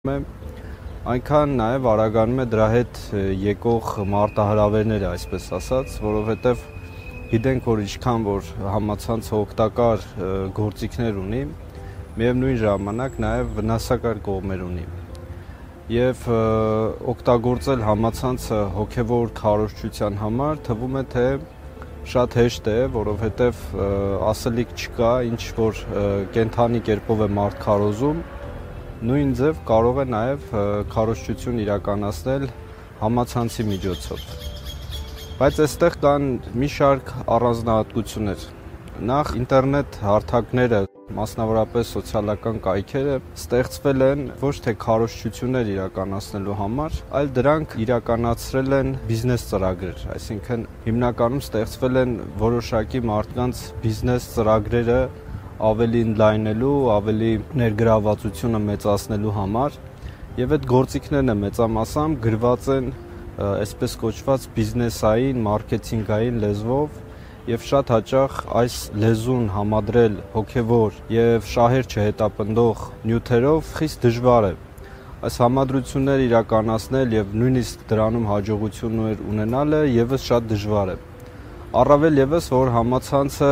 Այնքան նաև արագանում է դրա հետ եկող մարտահրավերները, այսպես ասած, որովհետև գիտենք, որ ինչքան որ համացանցը օգտակար գործիքներ ունի, միևնույն ժամանակ նաև վնասակար կողմեր ունի։ Եվ օգտագործել համացանցը հոգևոր քարոզչության համար թվում է, թե շատ հեշտ է, որովհետև ասելիք չկա, ինչ որ կենդանի կերպով է մարդ քարոզում, նույն ձև կարող է նաև քարոզչություն իրականացնել համացանցի միջոցով։ Բայց այստեղ կան մի շարք առանձնահատկություններ։ Նախ ինտերնետ հարթակները, մասնավորապես սոցիալական կայքերը, ստեղծվել են ոչ թե քարոզչություններ իրականացնելու համար, այլ դրանք իրականացրել են բիզնես ծրագրեր, այսինքն հիմնականում ստեղծվել են որոշակի մարդկանց բիզնես ծրագրերը ավելի ընդլայնելու, ավելի ներգրավվածությունը մեծացնելու համար, եւ այդ գործիքներն մեծամասամբ գրված են այսպես կոչված բիզնեսային, մարքեթինգային լեզվով, եւ շատ հաճախ այս լեզուն համադրել հոգեվոր եւ շահեր չհետապնդող նյութերով խիստ դժվար է։ Այս համադրությունները իրականացնել եւ նույնիսկ դրանում հաջողություններ ունենալը եւս շատ դժվար է։ Առավել եւս, որ համացանցը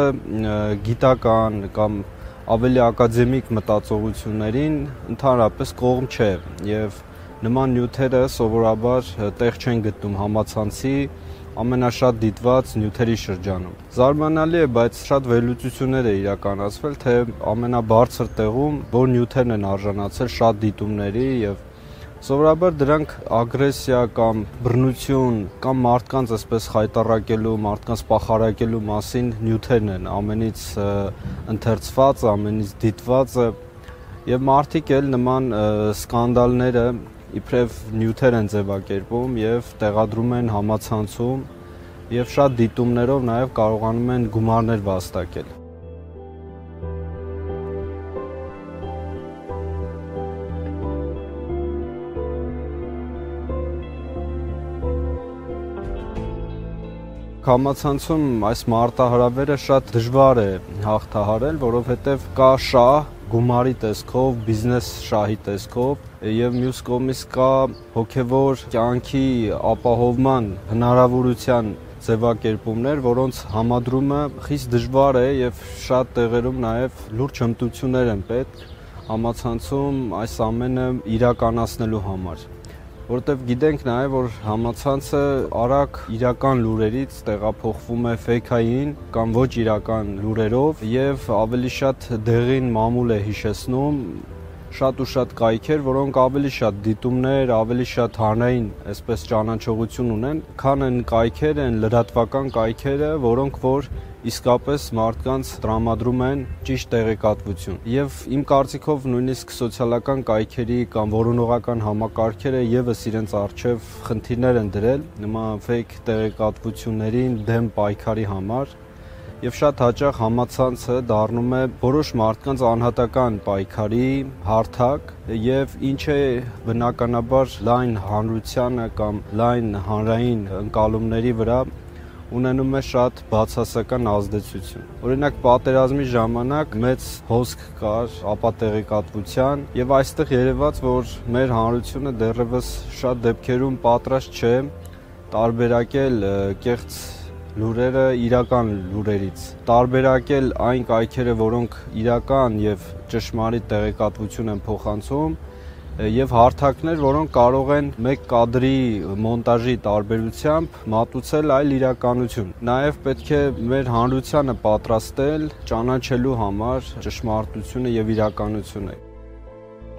գիտական կամ ավելի ակադեմիկ մտածողություններին ընդհանրապես կողմ չէ եւ նման նյութերը սովորաբար տեղ չեն գտնում համացանցի ամենաշատ դիտված նյութերի շրջանում։ Զարմանալի է, բայց շատ վերլուծություններ է իրականացվել, թե ամենաբարձր տեղում որ նյութերն են արժանացել շատ դիտումների եւ սովորաբար դրանք ագրեսիա կամ բռնություն կամ մարդկանց այսպես խայտառակելու, մարդկանց պախարակելու մասին նյութերն են, ամենից ընթերցված, ամենից դիտվածը եւ մարդիկ էլ նման սկանդալները իբրև նյութեր են ձևակերպում եւ տեղադրում են համացանցում եւ շատ դիտումներով նաեւ կարողանում են գումարներ վաստակել։ Համացանցում այս մարտահրավերը շատ դժվար է հաղթահարել, որովհետև կա շահ գումարի տեսքով, բիզնես շահի տեսքով եւ մյուս կողմից կա հոգեվոր կյանքի ապահովման հնարավորության ձևակերպումներ, որոնց համադրումը խիստ դժվար է եւ շատ տեղերում նաեւ լուրջ հմտություններ են պետք համացանցում այս ամենը իրականացնելու համար։ Որտեվ գիտենք նաև, որ համացանցը արագ իրական լուրերից տեղափոխվում է ֆեյքային կամ ոչ իրական լուրերով եւ ավելի շատ դեղին մամուլ է հիշեցնում շատ ու շատ կայքեր, որոնք ավելի շատ դիտումներ, ավելի շատ հանրային այսպես ճանաչողություն ունեն, քան են կայքերը, են լրատվական կայքերը, որոնք որ իսկապես մարդկանց տրամադրում են ճիշտ տեղեկատվություն։ Եվ իմ կարծիքով նույնիսկ սոցիալական կայքերի կամ որոնողական համակարգերը եւս իրենց առջև խնդիրներ են դրել նման ֆեյք տեղեկատվություններին դեմ պայքարի համար։ Եվ շատ հաճախ համացանցը դառնում է որոշ մարդկանց անհատական պայքարի հարթակ եւ ինչ է բնականաբար լայն հանրությանը կամ լայն հանրային ընկալումների վրա ունենում է շատ բացասական ազդեցություն։ Օրինակ պատերազմի ժամանակ մեծ հոսք կար ապատեղեկատվության եւ այստեղ երևաց, որ մեր հանրությունը դեռևս շատ դեպքերում պատրաստ չէ տարբերակել կեղծ լուրերը իրական լուրերից, տարբերակել այն կայքերը, որոնք իրական եւ ճշմարիտ տեղեկատվություն են փոխանցում եւ հարթակներ, որոնք կարող են մեկ կադրի մոնտաժի տարբերությամբ մատուցել այլ իրականություն։ Նաեւ պետք է մեր հանրությանը պատրաստել ճանաչելու համար ճշմարտությունը եւ իրականությունը։